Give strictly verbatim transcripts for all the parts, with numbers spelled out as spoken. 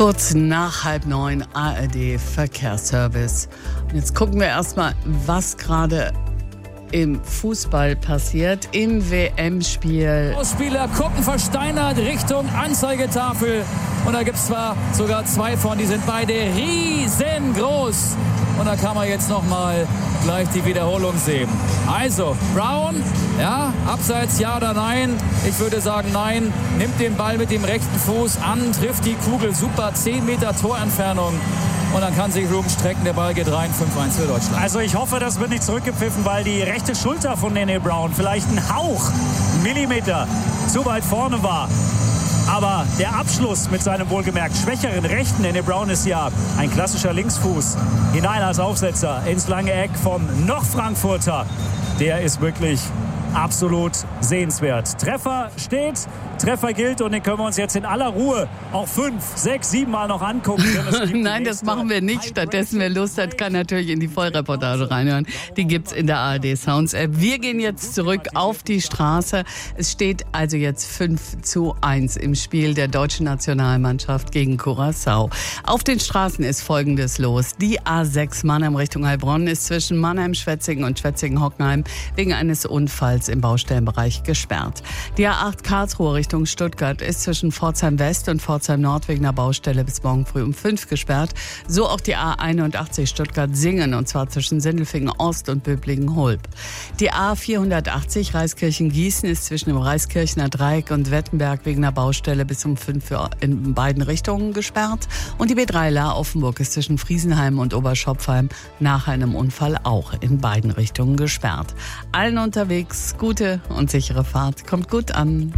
Kurz nach halb neun, A R D Verkehrsservice. Und jetzt gucken wir erstmal, was gerade im Fußball passiert, im W M-Spiel. Spieler gucken versteinert Richtung Anzeigetafel. Und da gibt es zwar sogar zwei von, die sind beide riesengroß. Und da kann man jetzt nochmal gleich die Wiederholung sehen. Also, Brown, ja, abseits ja oder nein? Ich würde sagen nein. Nimmt den Ball mit dem rechten Fuß an, trifft die Kugel, super, zehn Meter Torentfernung. Und dann kann sich Ruben strecken, der Ball geht rein, fünf eins für Deutschland. Also ich hoffe, das wird nicht zurückgepfiffen, weil die rechte Schulter von Nene Brown vielleicht ein Hauch, ein Millimeter zu weit vorne war. Aber der Abschluss mit seinem wohlgemerkt schwächeren rechten, Nene Brown ist ja ein klassischer Linksfuß, hinein als Aufsetzer ins lange Eck vom noch Frankfurter. Der ist wirklich absolut sehenswert. Treffer steht, Treffer gilt und den können wir uns jetzt in aller Ruhe auch fünf, sechs, sieben Mal noch angucken. Nein, das machen wir nicht. Stattdessen, wer Lust hat, kann natürlich in die Vollreportage reinhören. Die gibt's in der A R D Sounds App. Wir gehen jetzt zurück auf die Straße. Es steht also jetzt fünf zu eins im Spiel der deutschen Nationalmannschaft gegen Curaçao. Auf den Straßen ist Folgendes los. Die A sechs Mannheim Richtung Heilbronn ist zwischen Mannheim, Schwetzingen und Schwetzingen-Hockenheim wegen eines Unfalls im Baustellenbereich gesperrt. Die A acht Karlsruhe Richtung Stuttgart ist zwischen Pforzheim West und Pforzheim Nord wegen einer Baustelle bis morgen früh um fünf gesperrt. So auch die A einundachtzig Stuttgart-Singen und zwar zwischen Sindelfingen Ost und Böblingen-Hulb. Die A vierhundertachtzig Reiskirchen-Gießen ist zwischen dem Reiskirchener Dreieck und Wettenberg wegen einer Baustelle bis um fünf in beiden Richtungen gesperrt. Und die B drei La-Offenburg ist zwischen Friesenheim und Oberschopfheim nach einem Unfall auch in beiden Richtungen gesperrt. Allen unterwegs gute und sichere Fahrt. Kommt gut an.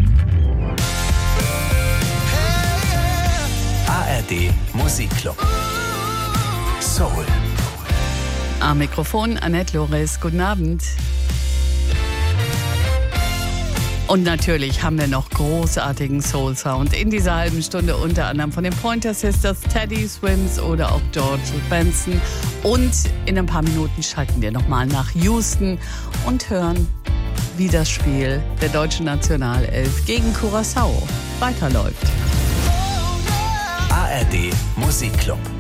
A R D Musikclub. Soul. Am Mikrofon Annette Loris. Guten Abend. Und natürlich haben wir noch großartigen Soul-Sound in dieser halben Stunde, unter anderem von den Pointer Sisters, Teddy Swims oder auch George Benson. Und in ein paar Minuten schalten wir nochmal nach Houston und hören, wie das Spiel der deutschen Nationalelf gegen Curaçao weiterläuft. A R D Musikclub.